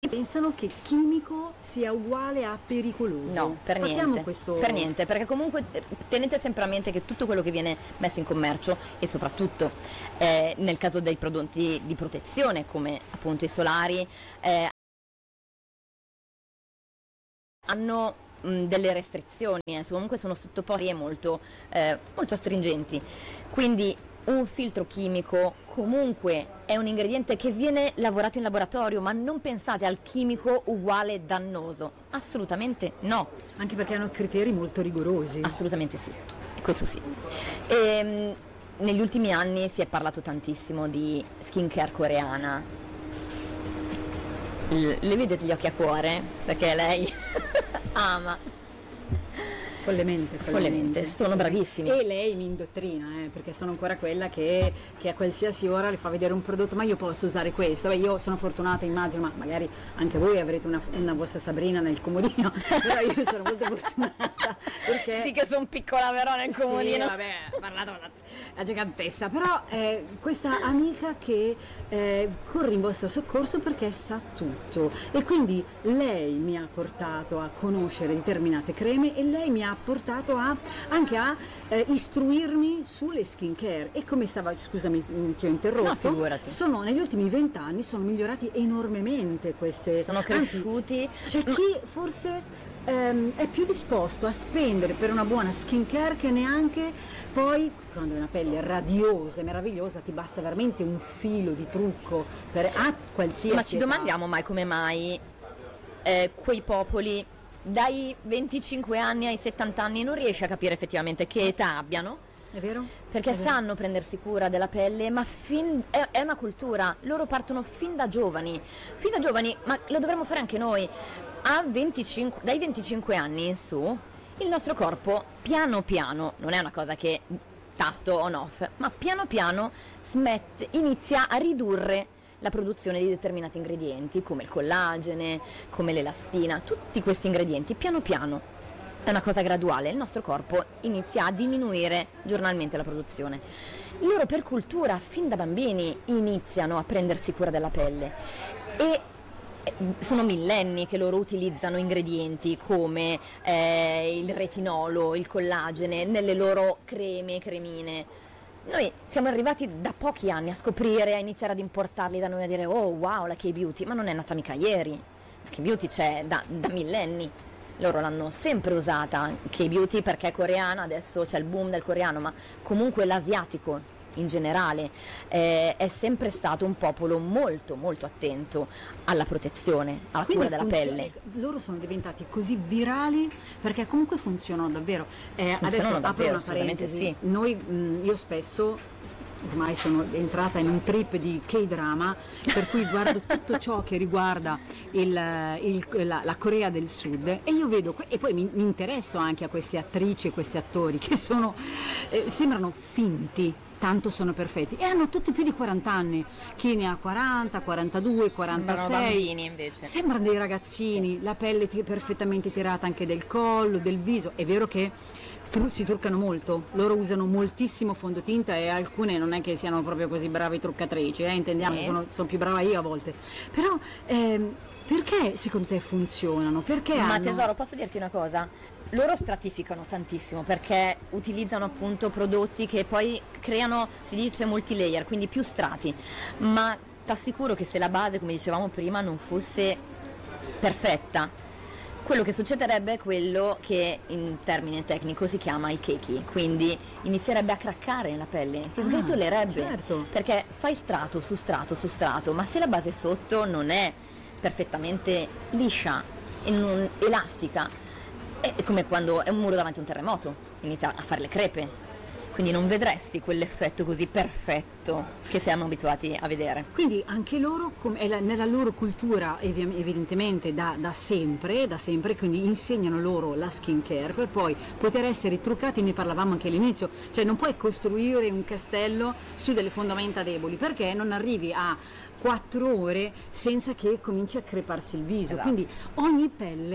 pensano che chimico sia uguale a pericoloso. No, per niente, per niente, perché comunque tenete sempre a mente che tutto quello che viene messo in commercio, e soprattutto nel caso dei prodotti di protezione come appunto i solari, hanno delle restrizioni, comunque sono sottoposti molto stringenti, quindi un filtro chimico comunque è un ingrediente che viene lavorato in laboratorio, ma non pensate al chimico uguale dannoso, assolutamente no. Anche perché hanno criteri molto rigorosi. Assolutamente sì, questo sì. Negli ultimi anni si è parlato tantissimo di skincare coreana. Le vedete gli occhi a cuore? Perché lei ama. Follemente, sono bravissimi. E lei mi indottrina, perché sono ancora quella che a qualsiasi ora le fa vedere un prodotto, ma io posso usare questo. Beh, io sono fortunata, immagino, ma magari anche voi avrete una vostra Sabrina nel comodino, però io sono molto fortunata. Perché sì che sono piccola però nel comodino. Sì, vabbè, parlato la gigantessa, però questa amica che corre in vostro soccorso perché sa tutto, e quindi lei mi ha portato a conoscere determinate creme e lei mi ha portato anche a istruirmi sulle skincare. E come stava, scusami, ti ho interrotto. No, figurati. Negli ultimi 20 anni sono migliorati enormemente queste. Sono cresciuti. Anzi, c'è chi forse è più disposto a spendere per una buona skincare che neanche poi, quando hai una pelle radiosa e meravigliosa, ti basta veramente un filo di trucco a qualsiasi Ma ci domandiamo mai come mai quei popoli dai 25 anni ai 70 anni non riesce a capire effettivamente che età abbiano. È vero? Perché sanno prendersi cura della pelle, ma è una cultura, loro partono fin da giovani, ma lo dovremmo fare anche noi. Dai 25 anni in su, il nostro corpo piano piano, non è una cosa che tasto on off, ma piano piano inizia a ridurre la produzione di determinati ingredienti, come il collagene, come l'elastina, tutti questi ingredienti piano piano. È una cosa graduale, il nostro corpo inizia a diminuire giornalmente la produzione. Loro per cultura, fin da bambini, iniziano a prendersi cura della pelle e sono millenni che loro utilizzano ingredienti come il retinolo, il collagene nelle loro cremine. Noi siamo arrivati da pochi anni a scoprire, a iniziare ad importarli da noi, a dire oh wow, la K-Beauty, ma non è nata mica ieri, la K-Beauty c'è da millenni. Loro l'hanno sempre usata, K-Beauty, perché è coreana, adesso c'è il boom del coreano, ma comunque l'asiatico in generale è sempre stato un popolo molto molto attento alla protezione, alla cura della pelle. Loro sono diventati così virali perché comunque funzionano davvero. Adesso apro una parentesi, sì. Io spesso ormai sono entrata in un trip di K-drama, per cui guardo tutto ciò che riguarda la Corea del Sud, e io vedo, e poi mi interesso anche a queste attrici e questi attori che sembrano finti, tanto sono perfetti, e hanno tutti più di 40 anni, chi ne ha 40, 42, 46, sembrano bambini invece, sembrano dei ragazzini, sì. La pelle perfettamente tirata anche del collo, del viso. È vero che si truccano molto, loro usano moltissimo fondotinta e alcune non è che siano proprio così brave truccatrici, intendiamo, sono più brava io a volte, però perché secondo te funzionano? Ma tesoro, posso dirti una cosa? Loro stratificano tantissimo perché utilizzano appunto prodotti che poi creano, si dice, multilayer, quindi più strati, ma t'assicuro che se la base, come dicevamo prima, non fosse perfetta, quello che succederebbe è quello che in termine tecnico si chiama il cakey, quindi inizierebbe a craccare la pelle, si sgretolerebbe, certo. Perché fai strato su strato su strato, ma se la base sotto non è perfettamente liscia e non elastica, è come quando è un muro davanti a un terremoto, inizia a fare le crepe, quindi non vedresti quell'effetto così perfetto che siamo abituati a vedere. Quindi anche loro, nella loro cultura evidentemente da sempre, quindi insegnano loro la skincare per poi poter essere truccati. Ne parlavamo anche all'inizio, cioè non puoi costruire un castello su delle fondamenta deboli, perché non arrivi a 4 ore senza che cominci a creparsi il viso. Esatto. Quindi ogni pelle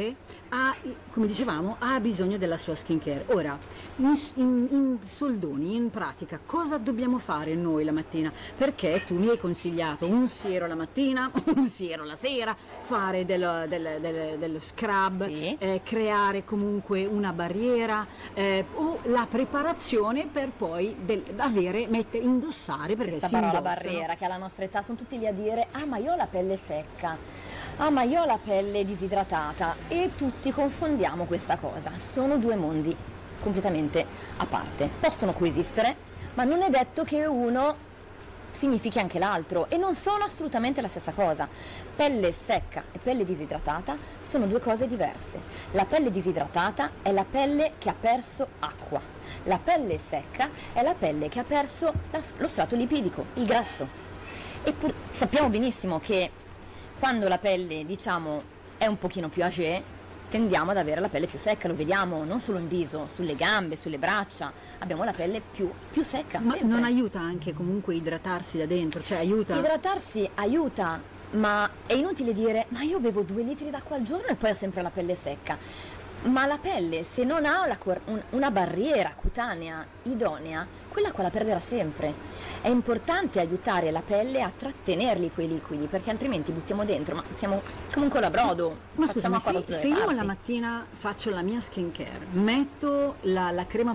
come dicevamo, ha bisogno della sua skincare. Ora, in soldoni, in pratica, cosa dobbiamo fare noi la mattina? Perché tu mi hai consigliato un siero la mattina, un siero la sera, fare dello scrub, sì. Creare comunque una barriera, o la preparazione per poi indossare, perché questa si parola indossano. barriera che alla nostra età sono tutti lì a dire: ah, ma io ho la pelle secca, ah, ma io ho la pelle disidratata, e tutti confondiamo questa cosa. Sono due mondi completamente a parte, possono coesistere, ma non è detto che uno significhi anche l'altro, e non sono assolutamente la stessa cosa. Pelle secca e pelle disidratata sono due cose diverse. La pelle disidratata è la pelle che ha perso acqua, la pelle secca è la pelle che ha perso lo strato lipidico, il grasso. E sappiamo benissimo che quando la pelle, diciamo, è un pochino più âgée, tendiamo ad avere la pelle più secca, lo vediamo non solo in viso, sulle gambe, sulle braccia, abbiamo la pelle più secca. Ma sempre. non aiuta anche comunque idratarsi da dentro? Cioè aiuta? Idratarsi aiuta, ma è inutile dire: ma io bevo 2 litri d'acqua al giorno e poi ho sempre la pelle secca. Ma la pelle, se non ha una barriera cutanea idonea, quella la perderà sempre. È importante aiutare la pelle a trattenerli quei liquidi, perché altrimenti buttiamo dentro, ma siamo comunque a brodo. Ma scusa, ma se io la mattina faccio la mia skincare, metto la crema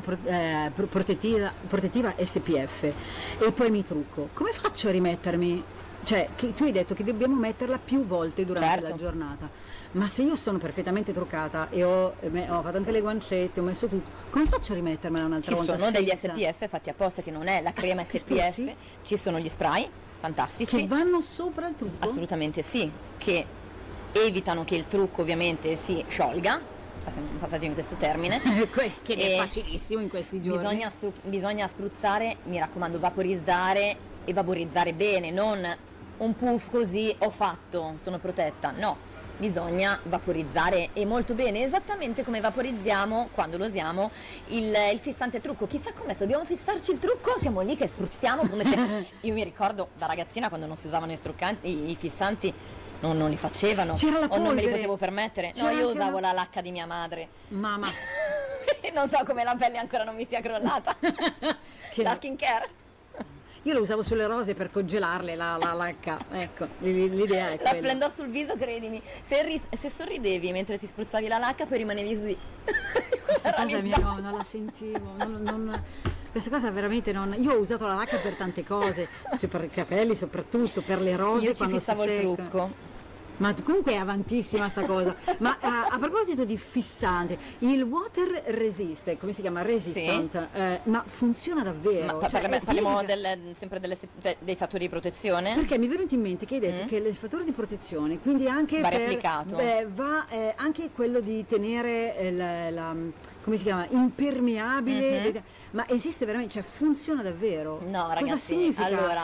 protettiva SPF e poi mi trucco, come faccio a rimettermi? Cioè, tu hai detto che dobbiamo metterla più volte durante la giornata, ma se io sono perfettamente truccata e ho fatto anche le guancette, ho messo tutto, come faccio a rimettermela un'altra volta? Ci sono degli SPF fatti apposta, che non è la crema SPF, ci sono gli spray fantastici. Che vanno sopra il trucco? Assolutamente sì, che evitano che il trucco ovviamente si sciolga, passatemi questo termine, che è facilissimo in questi giorni. Bisogna spruzzare, mi raccomando, vaporizzare, e vaporizzare bene, non un puff così ho fatto, sono protetta, no, bisogna vaporizzare, e molto bene, esattamente come vaporizziamo quando lo usiamo il fissante trucco. Chissà come, se dobbiamo fissarci il trucco siamo lì che spruzziamo come se io mi ricordo da ragazzina, quando non si usavano i fissanti, non li facevano, c'era la polvere, o non me li potevo permettere. No, io usavo la lacca di mia madre, mamma. Non so come la pelle ancora non mi sia crollata. La skincare io lo usavo sulle rose per congelarle, la lacca, ecco, l'idea è la quella. splendor sul viso, credimi, se sorridevi mentre ti spruzzavi la lacca, poi rimanevi così. Questa cosa non la sentivo, questa cosa veramente non. Io ho usato la lacca per tante cose, per i capelli soprattutto, per le rose. Io ci fissavo il trucco. Ma comunque è avantissima sta cosa. Ma a proposito di fissante, il water resist, come si chiama? Resistant, sì. Ma funziona davvero? Ma parliamo sempre dei fattori di protezione? Perché mi è venuto in mente che hai detto che il fattore di protezione, quindi anche applicato. Va anche quello di tenere come si chiama? Impermeabile. Ma esiste veramente? Cioè funziona davvero? No, ragazzi, cosa significa? Allora,